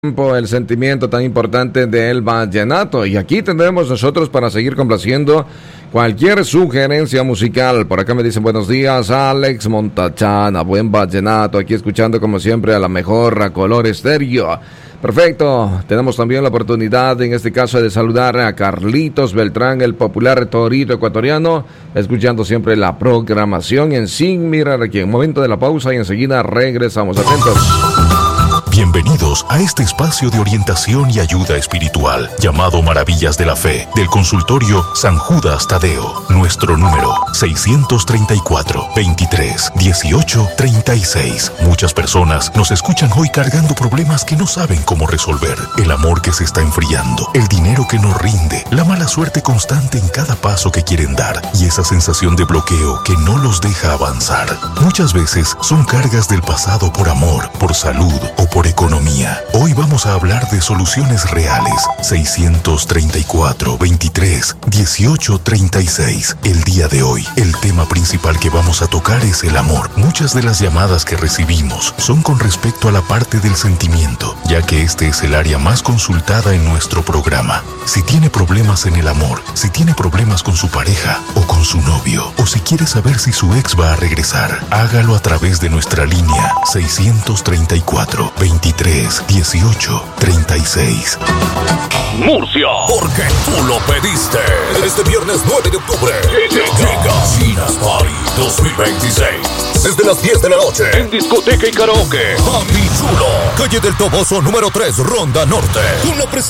El sentimiento tan importante del vallenato, y aquí tendremos nosotros para seguir complaciendo cualquier sugerencia musical. Por acá me dicen buenos días, Alex Montachana, buen vallenato, aquí escuchando como siempre a la mejor, a Color Estéreo. Perfecto, tenemos también la oportunidad en este caso de saludar a Carlitos Beltrán, el popular torito ecuatoriano, escuchando siempre la programación en Sin Mirar Aquí. Un momento de la pausa y enseguida regresamos. Atentos. Bienvenidos a este espacio de orientación y ayuda espiritual llamado Maravillas de la Fe del consultorio San Judas Tadeo. Nuestro número 634-23-18-36. Muchas personas nos escuchan hoy cargando problemas que no saben cómo resolver. El amor que se está enfriando, el dinero que no rinde, la mala suerte constante en cada paso que quieren dar y esa sensación de bloqueo que no los deja avanzar. Muchas veces son cargas del pasado por amor, por salud o por economía. Hoy vamos a hablar de soluciones reales. 634-23-18-36. El día de hoy, el tema principal que vamos a tocar es el amor. Muchas de las llamadas que recibimos son con respecto a la parte del sentimiento, ya que este es el área más consultada en nuestro programa. Si tiene problemas en el amor, si tiene problemas con su pareja o con su novio, o si quiere saber si su ex va a regresar, hágalo a través de nuestra línea 634-23-18-36. Murcia, porque tú lo pediste. Este viernes 9 de octubre llega Chinas Party 2026. Desde las 10 de la noche en discoteca y karaoke. Papi Chulo, calle del Toboso número 3, Ronda Norte. Con la presencia